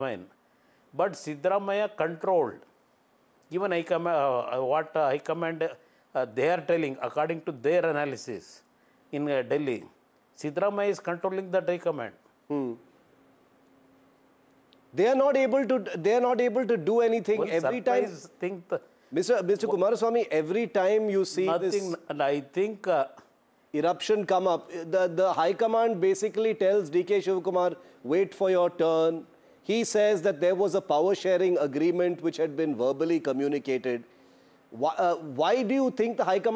fine. But Siddaramaiah controlled. Even High Command, what High Command they are telling, according to their analysis in Delhi, Siddaramaiah is controlling that High Command. They are not able to. They are not able to do anything every time. Mr. Kumaraswamy, every time you see nothing, this, I think eruption come up, the High Command basically tells DK Shivakumar, wait for your turn. He says that there was a power sharing agreement which had been verbally communicated. Why do you think the High Command